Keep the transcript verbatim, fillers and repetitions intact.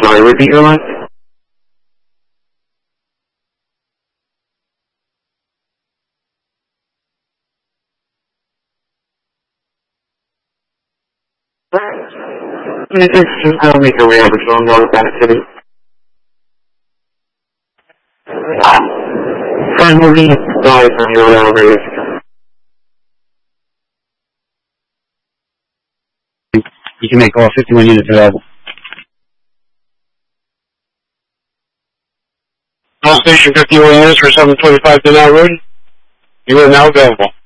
sorry, repeat your line? I'll make your way over to North Atlantic City. Friend, we'll be sorry from your elevator. You can make all fifty-one units available. All station fifty-one units for seven twenty-five Denal Road. You are now available.